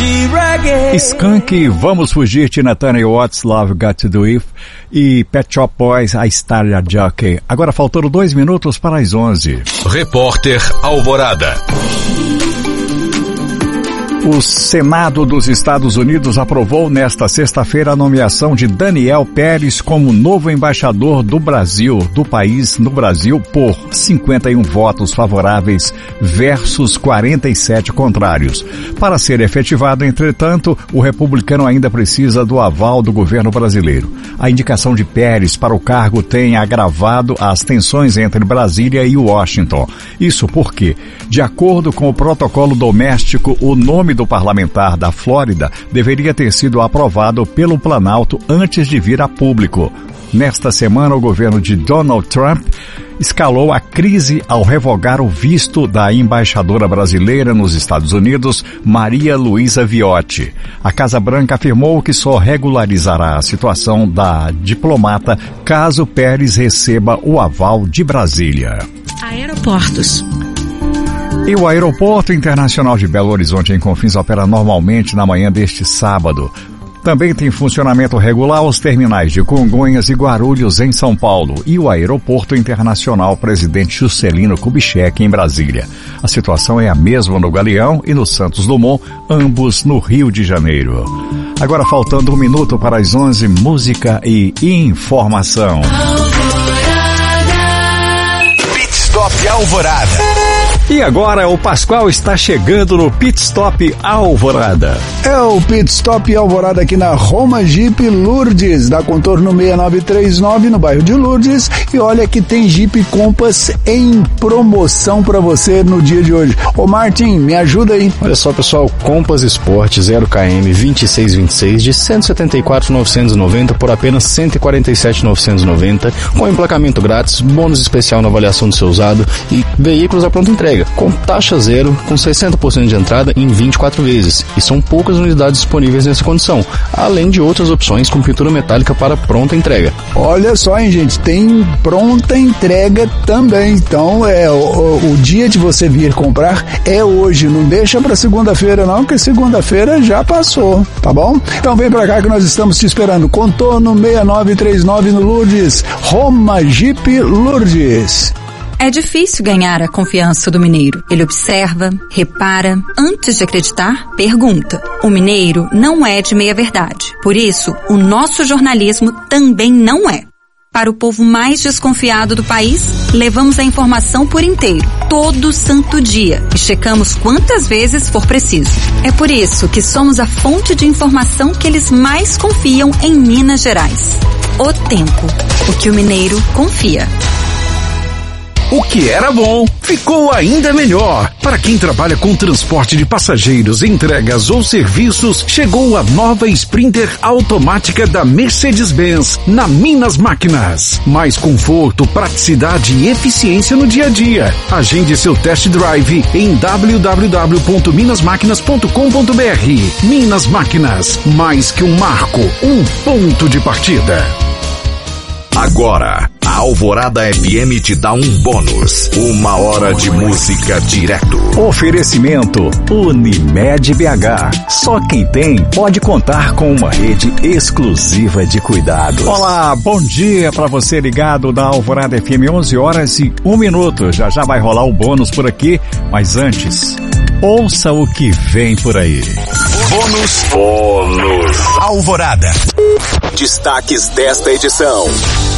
de reggae. Skank, Vamos Fugir, Tina Turner, What's Love Got to Do With, e Pet Shop Boys, A Star Jockey. Agora faltando 2 minutos para as 11. Repórter Alvorada. O Senado dos Estados Unidos aprovou nesta sexta-feira a nomeação de Daniel Pérez como novo embaixador do país no Brasil, por 51 votos favoráveis versus 47 contrários. Para ser efetivado, entretanto, o republicano ainda precisa do aval do governo brasileiro. A indicação de Pérez para o cargo tem agravado as tensões entre Brasília e Washington. Isso porque, de acordo com o protocolo doméstico, o nome do parlamentar da Flórida deveria ter sido aprovado pelo Planalto antes de vir a público. Nesta semana, o governo de Donald Trump escalou a crise ao revogar o visto da embaixadora brasileira nos Estados Unidos, Maria Luísa Viotti. A Casa Branca afirmou que só regularizará a situação da diplomata caso Pérez receba o aval de Brasília. Aeroportos. E o Aeroporto Internacional de Belo Horizonte, em Confins, opera normalmente na manhã deste sábado. Também tem funcionamento regular os terminais de Congonhas e Guarulhos, em São Paulo, e o Aeroporto Internacional Presidente Juscelino Kubitschek, em Brasília. A situação é a mesma no Galeão e no Santos Dumont, ambos no Rio de Janeiro. Agora, faltando 1 minuto para as 11, música e informação. Pit Stop Alvorada. E agora o Pascoal está chegando no Pit Stop Alvorada. É o Pit Stop Alvorada aqui na Roma Jeep Lourdes, da Contorno 6939, no bairro de Lourdes. E olha que tem Jeep Compass em promoção para você no dia de hoje. Ô Martin, me ajuda aí. Olha só, pessoal, Compass Sport 0km 2626 de 174.990 por apenas 147.990, com emplacamento grátis, bônus especial na avaliação do seu usado e veículos à pronta entrega, com taxa zero, com 60% de entrada em 24 vezes. E são poucas unidades disponíveis nessa condição, além de outras opções com pintura metálica para pronta entrega. Olha só, hein, gente, tem pronta entrega também. Então, o dia de você vir comprar é hoje. Não deixa para segunda-feira não, porque segunda-feira já passou, tá bom? Então vem pra cá que nós estamos te esperando. Contorno 6939 no Lourdes, Roma Jeep Lourdes. É difícil ganhar a confiança do mineiro. Ele observa, repara, antes de acreditar, pergunta. O mineiro não é de meia-verdade. Por isso, o nosso jornalismo também não é. Para o povo mais desconfiado do país, levamos a informação por inteiro, todo santo dia, e checamos quantas vezes for preciso. É por isso que somos a fonte de informação que eles mais confiam em Minas Gerais. O Tempo, o que o mineiro confia. O que era bom ficou ainda melhor. Para quem trabalha com transporte de passageiros, entregas ou serviços, chegou a nova Sprinter automática da Mercedes-Benz na Minas Máquinas. Mais conforto, praticidade e eficiência no dia a dia. Agende seu test drive em www.minasmaquinas.com.br. Minas Máquinas, mais que um marco, um ponto de partida. Agora, a Alvorada FM te dá um bônus. 1 hora de música direto. Oferecimento Unimed BH. Só quem tem pode contar com uma rede exclusiva de cuidados. Olá, bom dia para você ligado da Alvorada FM, 11 horas e 1 minuto. Já vai rolar o bônus por aqui, mas antes, ouça o que vem por aí. Bônus Alvorada. Destaques desta edição.